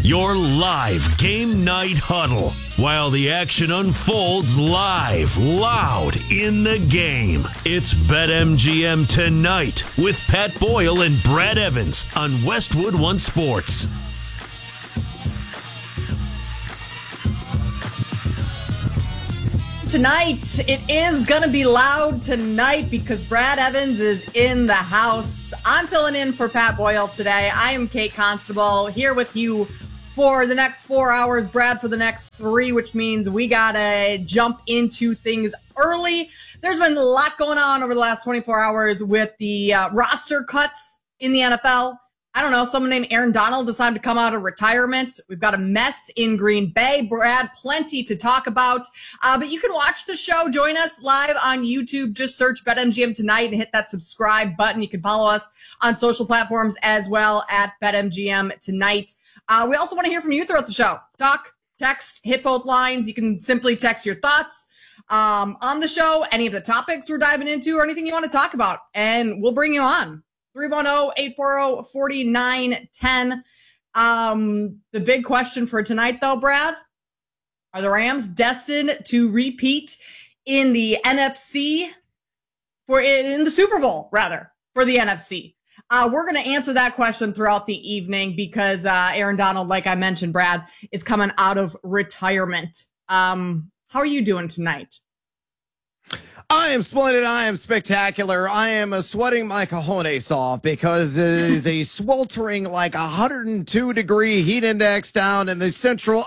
your live game night huddle, while the action unfolds live, loud in the game. It's BetMGM Tonight with Pat Boyle and Brad Evans on Westwood One Sports. Tonight, it is going to be loud tonight because Brad Evans is in the house. I'm filling in for Pat Boyle today. I am Kate Constable here with you for the next 4 hours, Brad for the next 3, which means we got to jump into things early. There's been a lot going on over the last 24 hours with the roster cuts in the NFL. I don't know, someone named Aaron Donald decided to come out of retirement. We've got a mess in Green Bay. Brad, plenty to talk about. But you can watch the show. Join us live on YouTube. Just search BetMGM Tonight and hit that subscribe button. You can follow us on social platforms as well at BetMGM Tonight. We also want to hear from you throughout the show. Talk, text, hit both lines. You can simply text your thoughts on the show, any of the topics we're diving into, or anything you want to talk about, and we'll bring you on. 310-840-4910. The big question for tonight, though, Brad, are the Rams destined to repeat in the NFC in the Super Bowl, rather, for the NFC? We're going to answer that question throughout the evening because Aaron Donald, like I mentioned, Brad, is coming out of retirement. How are you doing tonight? I am splendid. I am spectacular. I am sweating my cojones off because it is a sweltering like 102-degree heat index down in the central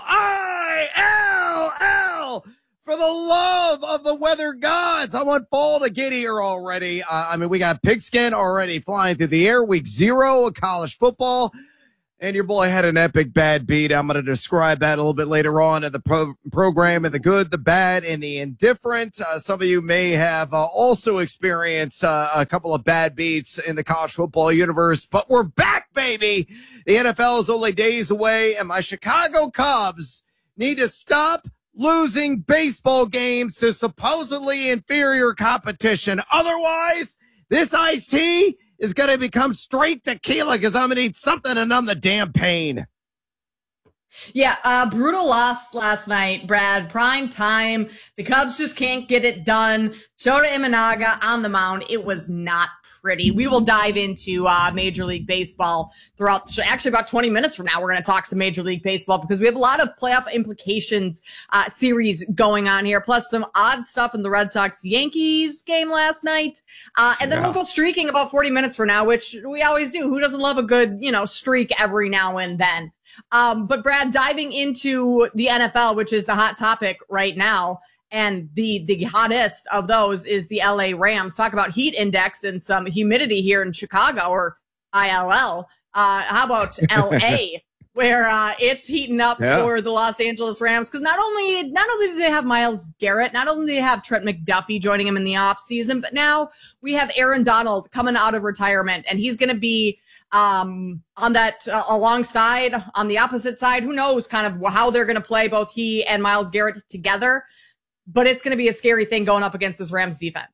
ILL. For the love of the weather gods, I want fall to get here already. We got pigskin already flying through the air. Week 0 of college football. And your boy had an epic bad beat. I'm going to describe that a little bit later on in the program, and the good, the bad, and the indifferent. Some of you may have also experienced a couple of bad beats in the college football universe, but we're back, baby. The NFL is only days away, and my Chicago Cubs need to stop losing baseball games to supposedly inferior competition. Otherwise, this iced tea is going to become straight tequila because I'm going to need something to numb the damn pain. Yeah, brutal loss last night, Brad. Prime time. The Cubs just can't get it done. Shota Imanaga on the mound. It was not pretty. We will dive into Major League Baseball throughout the show. Actually, about 20 minutes from now, we're going to talk some Major League Baseball because we have a lot of playoff implications series going on here, plus some odd stuff in the Red Sox-Yankees game last night. And then we'll go streaking about 40 minutes from now, which we always do. Who doesn't love a good, streak every now and then? But Brad, diving into the NFL, which is the hot topic right now, and the hottest of those is the LA Rams. Talk about heat index and some humidity here in Chicago, or ILL. How about LA, where it's heating up for the Los Angeles Rams? Because not only do they have Myles Garrett, not only do they have Trent McDuffie joining him in the offseason, but now we have Aaron Donald coming out of retirement, and he's going to be on that alongside, on the opposite side. Who knows kind of how they're going to play, both he and Myles Garrett together. But it's going to be a scary thing going up against this Rams defense.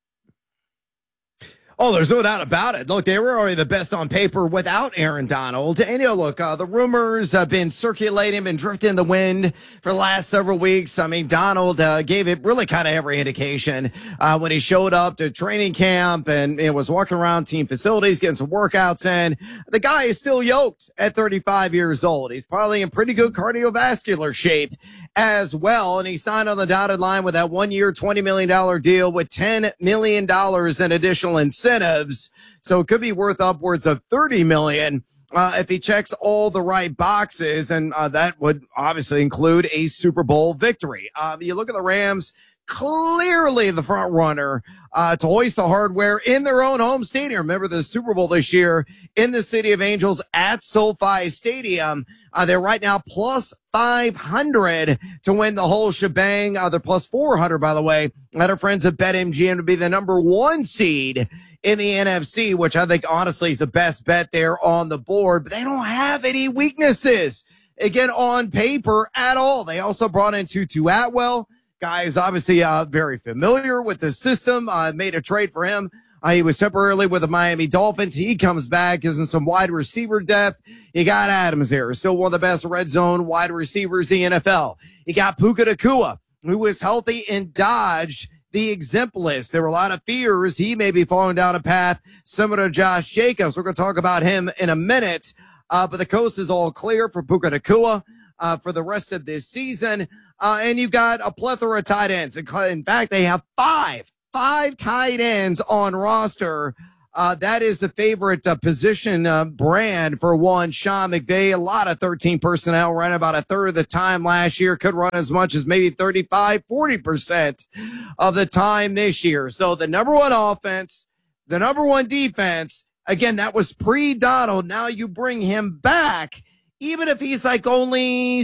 Oh, there's no doubt about it. Look, they were already the best on paper without Aaron Donald. And, look, the rumors have been circulating, been drifting in the wind for the last several weeks. I mean, Donald gave it really kind of every indication when he showed up to training camp and was walking around team facilities, getting some workouts in. The guy is still yoked at 35 years old. He's probably in pretty good cardiovascular shape as well. And he signed on the dotted line with that 1-year, $20 million deal with $10 million in additional incentives. So it could be worth upwards of $30 million if he checks all the right boxes. And that would obviously include a Super Bowl victory. You look at the Rams, clearly the front runner to hoist the hardware in their own home stadium. Remember the Super Bowl this year in the City of Angels at SoFi Stadium. They're right now plus 500 to win the whole shebang. They're plus 400, by the way, at our friends at BetMGM to be the number 1 seed in the NFC, which I think honestly is the best bet there on the board. But they don't have any weaknesses, again, on paper at all. They also brought in Tutu Atwell. Guy is obviously very familiar with the system, made a trade for him He was temporarily with the Miami Dolphins. He comes back, gives him some wide receiver depth. You got Adams there, still one of the best red zone wide receivers in the NFL. You got Puka Nacua, who was healthy and dodged the exempt list. There were a lot of fears he may be falling down a path similar to Josh Jacobs. We're going to talk about him in a minute. But the coast is all clear for Puka Nacua for the rest of this season. And you've got a plethora of tight ends. In fact, they have five tight ends on roster. That is a favorite position brand for one, Sean McVay. A lot of 13 personnel, ran about a third of the time last year, could run as much as maybe 35-40% of the time this year. So the number one offense, the number one defense, again, that was pre-Donald. Now you bring him back, even if he's like only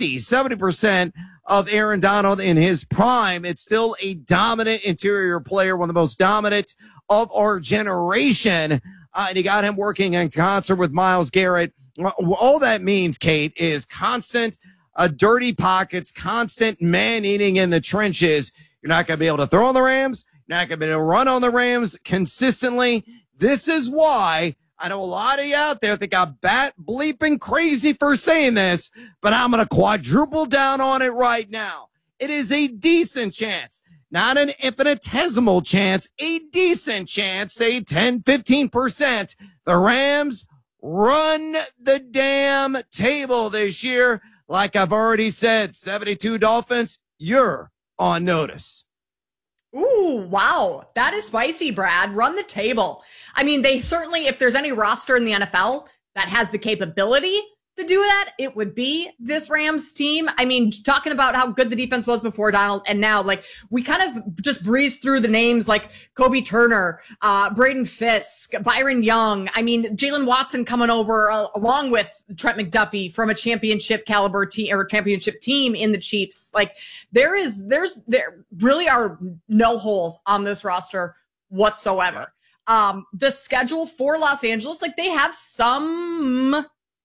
60-70% of Aaron Donald in his prime, it's still a dominant interior player, one of the most dominant of our generation. And you got him working in concert with Myles Garrett. All that means, Kate, is constant dirty pockets, constant man-eating in the trenches. You're not going to be able to throw on the Rams. You're not going to be able to run on the Rams consistently. This is why I know a lot of you out there think I'm bat bleeping crazy for saying this, but I'm going to quadruple down on it right now. It is a decent chance, not an infinitesimal chance, a decent chance, say 10-15%. The Rams run the damn table this year. Like I've already said, 72 Dolphins, you're on notice. Ooh, wow. That is spicy, Brad. Run the table. I mean, they certainly, if there's any roster in the NFL that has the capability to do that, it would be this Rams team. I mean, talking about how good the defense was before Donald, and now, like, we kind of just breezed through the names like Kobe Turner, Braden Fisk, Byron Young. I mean, Jalen Watson coming over along with Trent McDuffie from a championship caliber team or championship team in the Chiefs. Like, there really are no holes on this roster whatsoever. The schedule for Los Angeles, like, they have some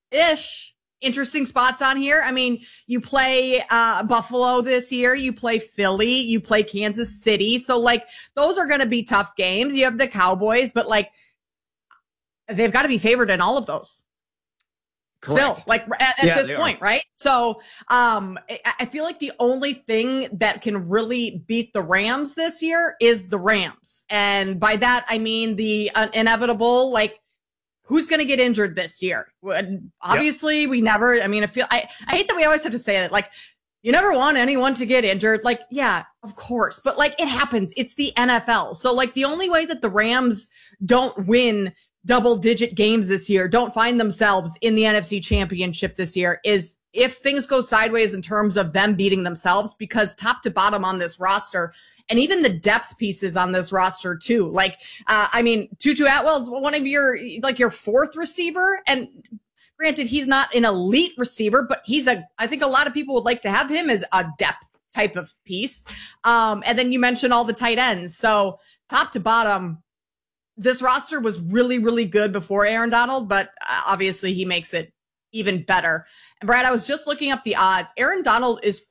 interesting spots on here. I mean, you play Buffalo this year, you play Philly, you play Kansas City. So, like, those are going to be tough games. You have the Cowboys, but, like, they've got to be favored in all of those. Correct. Still, like, at this point, right? So, I feel like the only thing that can really beat the Rams this year is the Rams. And by that, I mean the inevitable, like, who's going to get injured this year? Obviously, we never, I mean, I hate that we always have to say that, like, you never want anyone to get injured. Like, yeah, of course. But, like, it happens. It's the NFL. So, like, the only way that the Rams don't win double-digit games this year, don't find themselves in the NFC Championship this year, is if things go sideways in terms of them beating themselves, because top to bottom on this roster, and even the depth pieces on this roster too. Like, I mean, Tutu Atwell's one of your fourth receiver. And granted, he's not an elite receiver, but I think a lot of people would like to have him as a depth type of piece. And then you mentioned all the tight ends. So top to bottom, this roster was really, really good before Aaron Donald, but obviously he makes it even better. And Brad, I was just looking up the odds. Aaron Donald is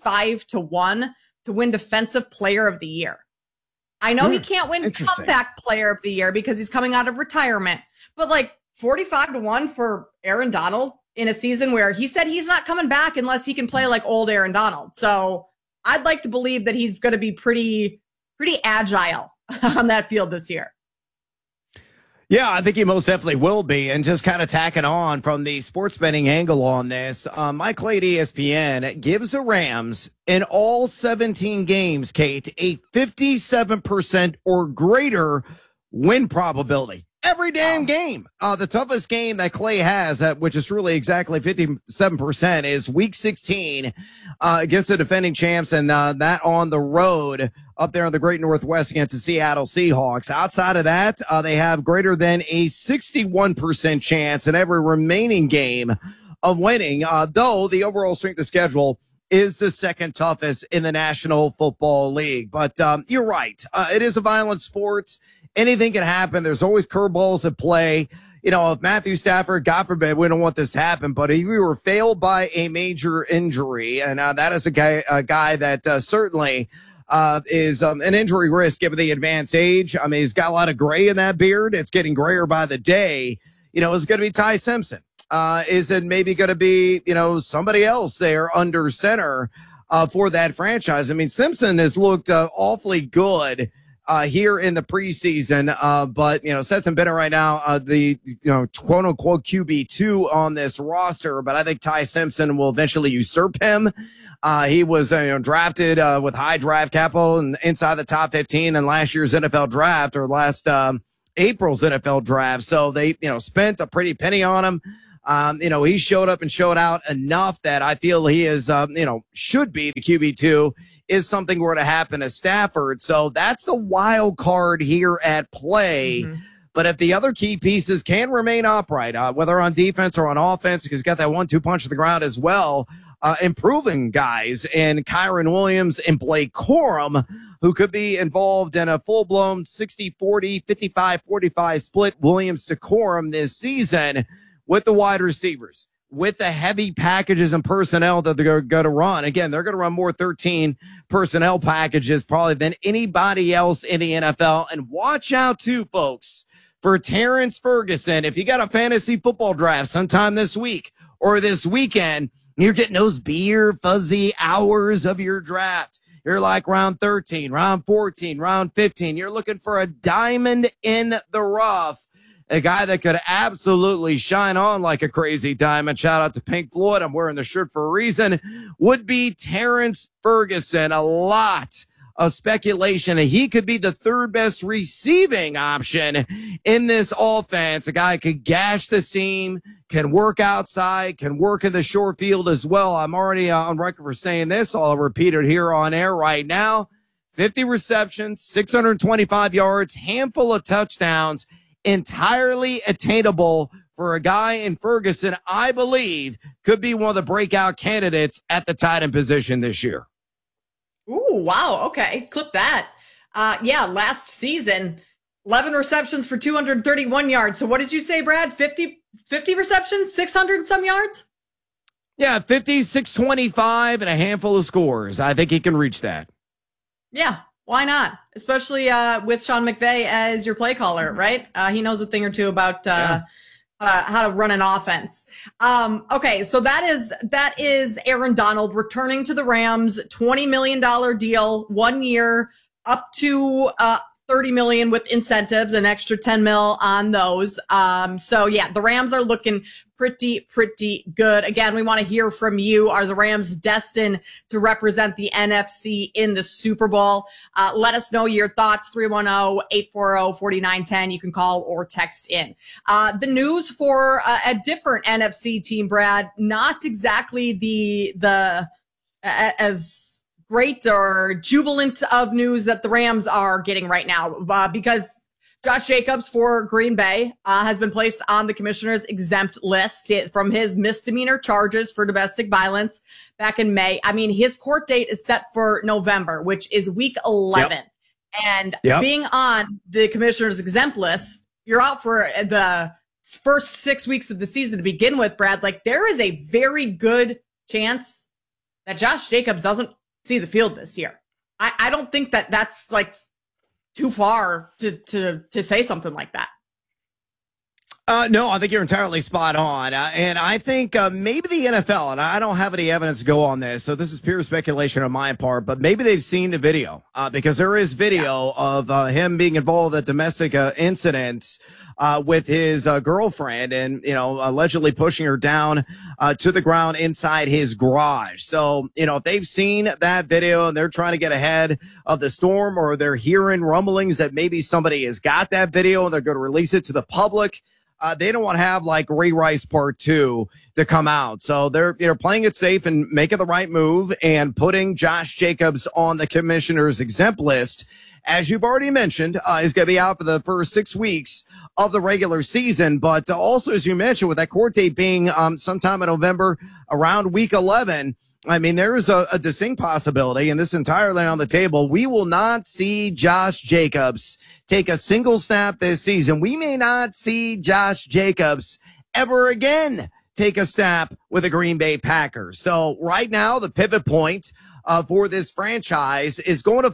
45-1 to win Defensive Player of the Year. I know he can't win Comeback Player of the Year because he's coming out of retirement, but like 45-1 for Aaron Donald in a season where he said he's not coming back unless he can play like old Aaron Donald. So I'd like to believe that he's going to be pretty agile on that field this year. Yeah, I think he most definitely will be. And just kind of tacking on from the sports betting angle on this, Mike Clay at ESPN gives the Rams in all 17 games, Kate, a 57% or greater win probability. Every damn game. The toughest game that Clay has, which is really exactly 57%, is Week 16 against the defending champs, and that on the road up there in the Great Northwest against the Seattle Seahawks. Outside of that, they have greater than a 61% chance in every remaining game of winning, though the overall strength of schedule is the second toughest in the National Football League. But you're right. It is a violent sport. Anything can happen. There's always curveballs at play. You know, if Matthew Stafford, God forbid, we don't want this to happen, but if we were failed by a major injury, and that is a guy that certainly is an injury risk given the advanced age. I mean, he's got a lot of gray in that beard. It's getting grayer by the day. Is it going to be Ty Simpson? Is it maybe going to be, somebody else there under center for that franchise? I mean, Simpson has looked awfully good here in the preseason, but Stetson Bennett right now, the quote unquote QB2 on this roster, but I think Ty Simpson will eventually usurp him. He was drafted with high draft capital and inside the top 15 in last year's NFL draft, or last April's NFL draft. So they spent a pretty penny on him. He showed up and showed out enough that I feel he is, should be the QB2 if something were to happen to Stafford. So that's the wild card here at play. Mm-hmm. But if the other key pieces can remain upright, whether on defense or on offense, because he's got that 1-2 punch to the ground as well, improving guys in Kyron Williams and Blake Corum, who could be involved in a full-blown 60-40, 55-45 split Williams to Corum this season, with the wide receivers, with the heavy packages and personnel that they're going to run. Again, they're going to run more 13 personnel packages probably than anybody else in the NFL. And watch out too, folks, for Terrence Ferguson. If you got a fantasy football draft sometime this week or this weekend, you're getting those beer fuzzy hours of your draft. You're like round 13, round 14, round 15. You're looking for a diamond in the rough. A guy that could absolutely shine on like a crazy diamond. Shout out to Pink Floyd. I'm wearing the shirt for a reason. Would be Terrence Ferguson. A lot of speculation. He could be the third best receiving option in this offense. A guy could gash the seam, can work outside, can work in the short field as well. I'm already on record for saying this. I'll repeat it here on air right now. 50 receptions, 625 yards, handful of touchdowns. Entirely attainable for a guy in Ferguson, I believe, could be one of the breakout candidates at the tight end position this year. Ooh, wow. Okay. Clip that. Last season, 11 receptions for 231 yards. So what did you say, Brad? 50 receptions, 600 and some yards? Yeah, 50, 625, and a handful of scores. I think he can reach that. Yeah. Why not? Especially with Sean McVay as your play caller, right? He knows a thing or two about how to run an offense. Okay, so that is Aaron Donald returning to the Rams, $20 million deal, 1 year, up to $30 million with incentives, an extra $10 million on those. The Rams are looking pretty good. Again, we want to hear from you. Are the Rams destined to represent the NFC in the Super Bowl? Let us know your thoughts, 310-840-4910. You can call or text in. The news for a different NFC team, Brad, not exactly the as great or jubilant of news that the Rams are getting right now, because Josh Jacobs for Green Bay has been placed on the commissioner's exempt list from his misdemeanor charges for domestic violence back in May. I mean, his court date is set for November, which is week 11. Yep. And being on the commissioner's exempt list, you're out for the first 6 weeks of the season to begin with, Brad. Like, there is a very good chance that Josh Jacobs doesn't see the field this year. I don't think that's like too far to say something like that. No, I think you're entirely spot on. And I think maybe the NFL, and I don't have any evidence to go on this, so this is pure speculation on my part, but maybe they've seen the video because there is video of him being involved in domestic incidents with his girlfriend and, allegedly pushing her down to the ground inside his garage. So, if they've seen that video and they're trying to get ahead of the storm, or they're hearing rumblings that maybe somebody has got that video and they're going to release it to the public, they don't want to have like Ray Rice Part 2 to come out. So they're playing it safe and making the right move and putting Josh Jacobs on the commissioner's exempt list. As you've already mentioned, he's going to be out for the first 6 weeks of the regular season. But also, as you mentioned, with that court date being sometime in November, around week 11, I mean, there is a distinct possibility, and this entirely on the table, we will not see Josh Jacobs take a single snap this season. We may not see Josh Jacobs ever again take a snap with the Green Bay Packers. So right now, the pivot point for this franchise is going to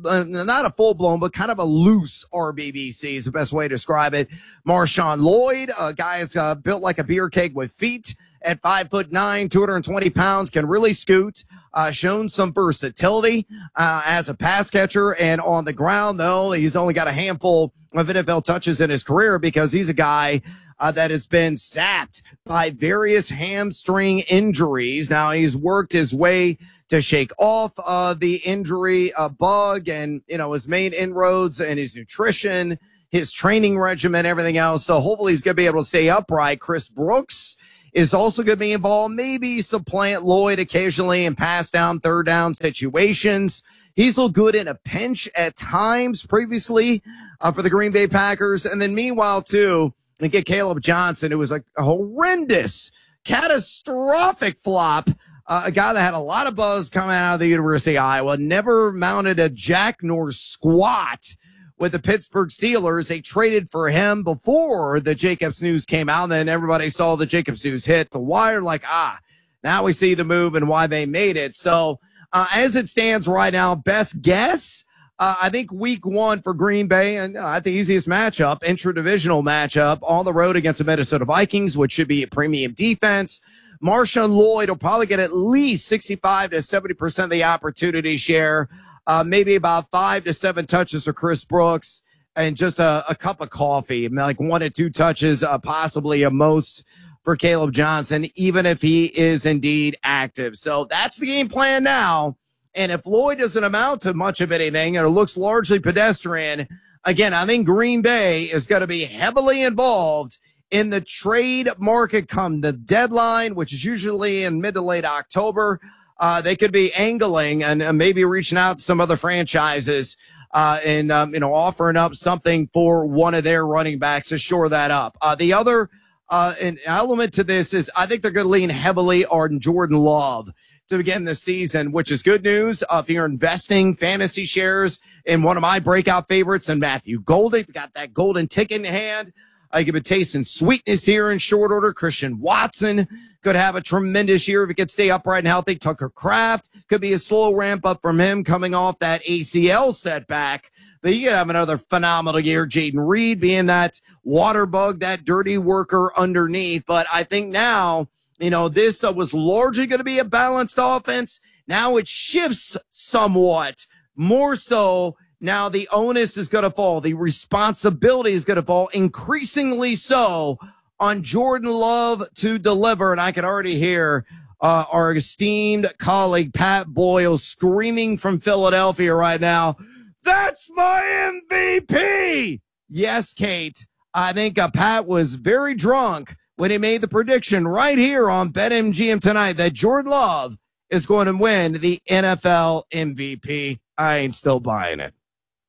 not a full-blown, but kind of a loose RBBC is the best way to describe it. Marshawn Lloyd, a guy is built like a beer keg with feet at 5'9", 220 pounds, can really scoot, shown some versatility as a pass catcher. And on the ground, though, he's only got a handful of NFL touches in his career because he's a guy that has been sapped by various hamstring injuries. Now, he's worked his way to shake off the injury bug and, his main inroads and his nutrition, his training regimen, everything else. So hopefully he's going to be able to stay upright. Chris Brooks is also going to be involved, maybe supplant Lloyd occasionally in pass down, third down situations. He's looked good in a pinch at times previously for the Green Bay Packers. And then meanwhile, too, and get Caleb Johnson, who was a horrendous, catastrophic flop, a guy that had a lot of buzz coming out of the University of Iowa, never mounted a jack nor squat with the Pittsburgh Steelers. They traded for him before the Jacobs news came out, and then everybody saw the Jacobs news hit the wire like, now we see the move and why they made it. So as it stands right now, best guess, I think week 1 for Green Bay, and the easiest matchup, intra-divisional matchup, on the road against the Minnesota Vikings, which should be a premium defense. Marshawn Lloyd will probably get at least 65 to 70% of the opportunity share, maybe about 5 to 7 touches for Chris Brooks, and just a cup of coffee, like 1 to 2 touches, possibly at most for Caleb Johnson, even if he is indeed active. So that's the game plan now. And if Lloyd doesn't amount to much of anything or looks largely pedestrian, again, I think Green Bay is going to be heavily involved in the trade market come the deadline, which is usually in mid to late October. They could be angling and maybe reaching out to some other franchises and offering up something for one of their running backs to shore that up. The other an element to this is I think they're going to lean heavily on Jordan Love to begin the season, which is good news if you're investing fantasy shares in one of my breakout favorites and Matthew Golden. If you got that golden ticket in hand, you could be tasting sweetness here in short order. Christian Watson could have a tremendous year if he could stay upright and healthy. Tucker Kraft could be a slow ramp up from him coming off that ACL setback. But you could have another phenomenal year. Jaden Reed being that water bug, that dirty worker underneath. But I think now, this was largely going to be a balanced offense. Now it shifts somewhat more so. Now the onus is going to fall. The responsibility is going to fall increasingly so on Jordan Love to deliver. And I can already hear our esteemed colleague Pat Boyle screaming from Philadelphia right now, "That's my MVP!" Yes, Kate. I think Pat was very drunk when he made the prediction right here on BetMGM tonight that Jordan Love is going to win the NFL MVP. I ain't still buying it.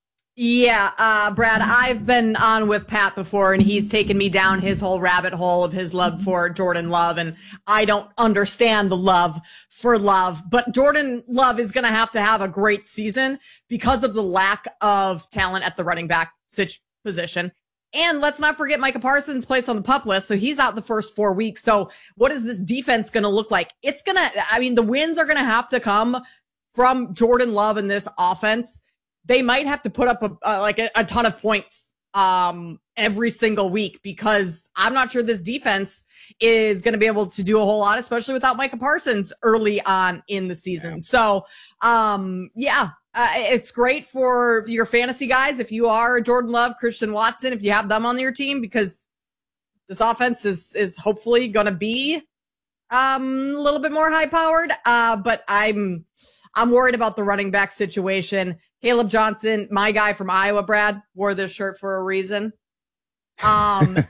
Yeah, Brad, I've been on with Pat before, and he's taken me down his whole rabbit hole of his love for Jordan Love, and I don't understand the love for Love, but Jordan Love is going to have a great season because of the lack of talent at the running back position. And let's not forget Micah Parsons placed on the PUP list, so he's out the first 4 weeks. So what is this defense going to look like? The wins are going to have to come from Jordan Love in this offense. They might have to put up a ton of points every single week because I'm not sure this defense is going to be able to do a whole lot, especially without Micah Parsons early on in the season. Yeah. So, it's great for your fantasy guys if you are Jordan Love, Christian Watson, if you have them on your team, because this offense is hopefully going to be a little bit more high powered. But I'm worried about the running back situation. Caleb Johnson, my guy from Iowa, Brad, wore this shirt for a reason. And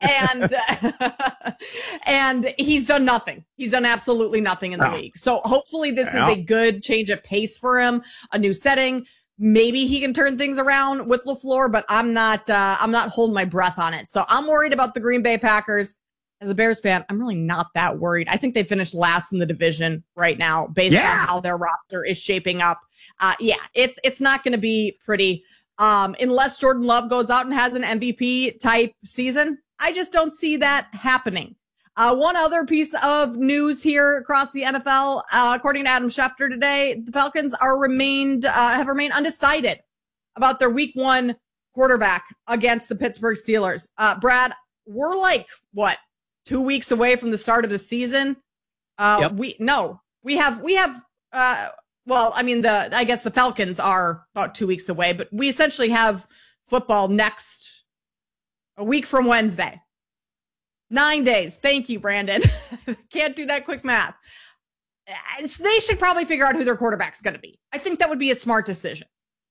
he's done nothing. He's done absolutely nothing in the league. So hopefully this is a good change of pace for him, a new setting. Maybe he can turn things around with LaFleur, but I'm not holding my breath on it. So I'm worried about the Green Bay Packers. As a Bears fan, I'm really not that worried. I think they finished last in the division right now based on how their roster is shaping up. It's not going to be pretty unless Jordan Love goes out and has an MVP type season. I just don't see that happening. One other piece of news here across the NFL, according to Adam Schefter today, the Falcons have remained undecided about their week 1 quarterback against the Pittsburgh Steelers. Brad, we're 2 weeks away from the start of the season. Yep. I guess the Falcons are about 2 weeks away, but we essentially have football a week from Wednesday. 9 days. Thank you, Brandon. Can't do that quick math. They should probably figure out who their quarterback's going to be. I think that would be a smart decision.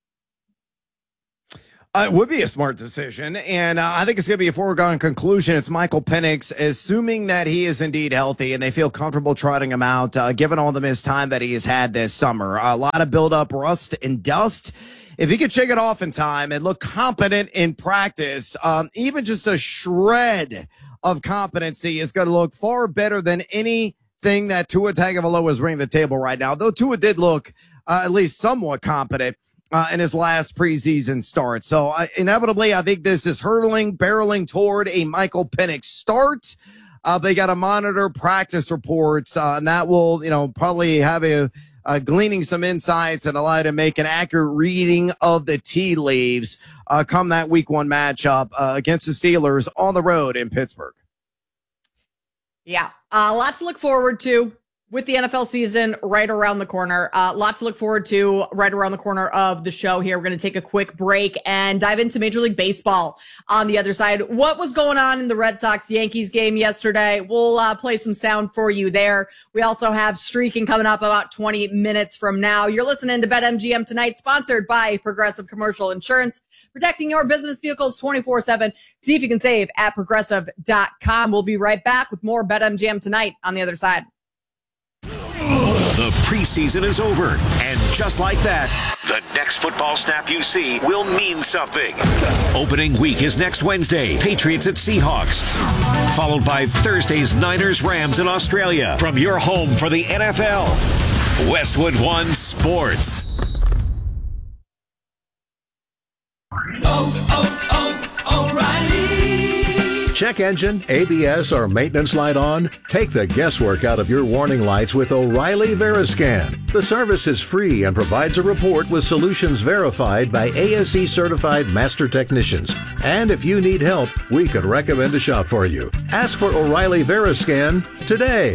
It would be a smart decision, and I think it's going to be a foregone conclusion. It's Michael Penix, assuming that he is indeed healthy and they feel comfortable trotting him out, given all the missed time that he has had this summer. A lot of build-up rust and dust. If he could shake it off in time and look competent in practice, even just a shred of competency is going to look far better than anything that Tua Tagovailoa is bringing to the table right now, though Tua did look at least somewhat competent in his last preseason start. So inevitably, I think this is barreling toward a Michael Penix start. They got to monitor practice reports, and that will, probably have gleaning some insights and allow to make an accurate reading of the tea leaves come that week 1 matchup against the Steelers on the road in Pittsburgh. Yeah, lots to look forward to with the NFL season right around the corner. Lots to look forward to right around the corner of the show here. We're going to take a quick break and dive into Major League Baseball on the other side. What was going on in the Red Sox-Yankees game yesterday? We'll play some sound for you there. We also have streaking coming up about 20 minutes from now. You're listening to BetMGM Tonight, sponsored by Progressive Commercial Insurance, protecting your business vehicles 24/7. See if you can save at progressive.com. We'll be right back with more BetMGM Tonight on the other side. The preseason is over, and just like that, the next football snap you see will mean something. Opening week is next Wednesday, Patriots at Seahawks, followed by Thursday's Niners-Rams in Australia. From your home for the NFL, Westwood One Sports. O'Reilly. Check engine, ABS, or maintenance light on? Take the guesswork out of your warning lights with O'Reilly Veriscan. The service is free and provides a report with solutions verified by ASE certified master technicians. And if you need help, we could recommend a shop for you. Ask for O'Reilly Veriscan today.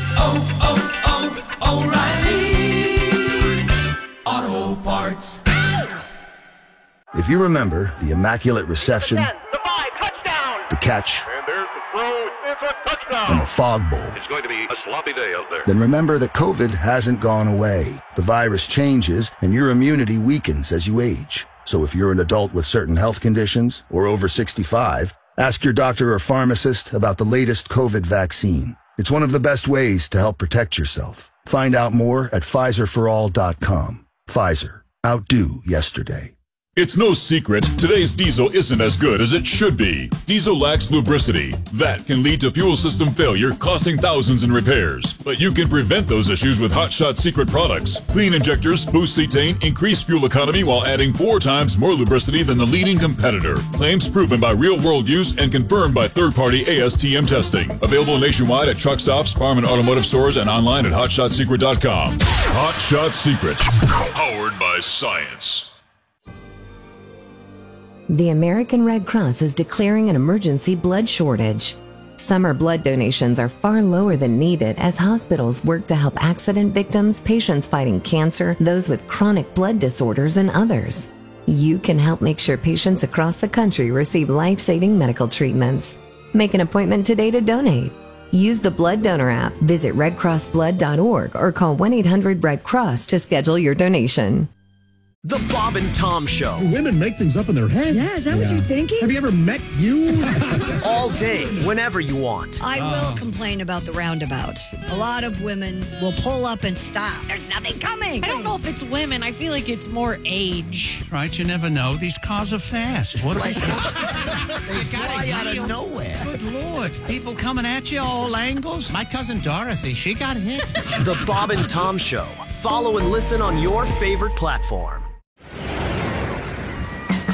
O'Reilly Auto Parts. If you remember the immaculate reception, the catch, and there's the throw. It's a touchdown. And the fog bowl. It's going to be a sloppy day out there. Then remember that COVID hasn't gone away. The virus changes, and your immunity weakens as you age. So if you're an adult with certain health conditions or over 65, ask your doctor or pharmacist about the latest COVID vaccine. It's one of the best ways to help protect yourself. Find out more at PfizerForAll.com. Pfizer. Outdo yesterday. It's no secret, today's diesel isn't as good as it should be. Diesel lacks lubricity. That can lead to fuel system failure, costing thousands in repairs. But you can prevent those issues with Hot Shot Secret products. Clean injectors, boost cetane, increase fuel economy while adding 4 times more lubricity than the leading competitor. Claims proven by real-world use and confirmed by third-party ASTM testing. Available nationwide at truck stops, farm and automotive stores, and online at HotShotSecret.com. Hot Shot Secret. Powered by science. The American Red Cross is declaring an emergency blood shortage. Summer blood donations are far lower than needed as hospitals work to help accident victims, patients fighting cancer, those with chronic blood disorders, and others. You can help make sure patients across the country receive life-saving medical treatments. Make an appointment today to donate. Use the Blood Donor app, visit redcrossblood.org, or call 1-800-RED-CROSS to schedule your donation. The Bob and Tom Show. Women make things up in their head. Yeah, is that what you're thinking? Have you ever met you? All day, whenever you want. I will complain about the roundabouts. A lot of women will pull up and stop. There's nothing coming. I don't know if it's women. I feel like it's more age. Right, you never know. These cars are fast. What they fly out of nowhere. Good Lord. People coming at you all angles. My cousin Dorothy, she got hit. The Bob and Tom Show. Follow and listen on your favorite platform.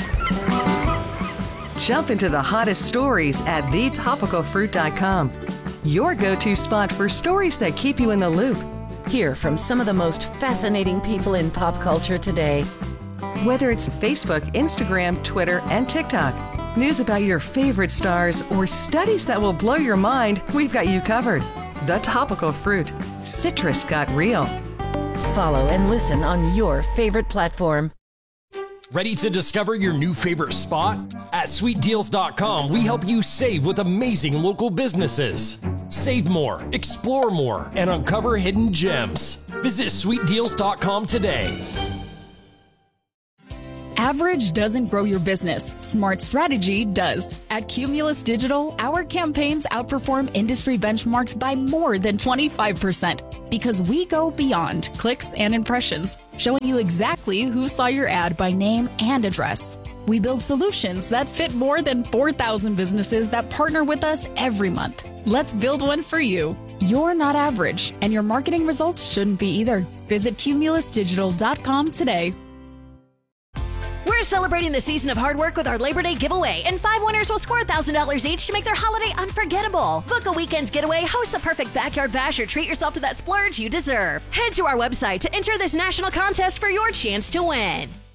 Jump into the hottest stories at thetopicalfruit.com. your go-to spot for stories that keep you in the loop. Hear from some of the most fascinating people in pop culture today. Whether it's Facebook, Instagram, Twitter, and TikTok, news about your favorite stars, or studies that will blow your mind, we've got you covered. The Topical Fruit. Citrus got real. Follow and listen on your favorite platform. Ready to discover your new favorite spot? At sweetdeals.com, we help you save with amazing local businesses. Save more, explore more, and uncover hidden gems. Visit sweetdeals.com today. Average doesn't grow your business. Smart strategy does. At Cumulus Digital, our campaigns outperform industry benchmarks by more than 25% because we go beyond clicks and impressions, showing you exactly who saw your ad by name and address. We build solutions that fit more than 4,000 businesses that partner with us every month. Let's build one for you. You're not average, and your marketing results shouldn't be either. Visit cumulusdigital.com today. We're celebrating the season of hard work with our Labor Day giveaway, and 5 winners will score $1,000 each to make their holiday unforgettable. Book a weekend getaway, host the perfect backyard bash, or treat yourself to that splurge you deserve. Head to our website to enter this national contest for your chance to win.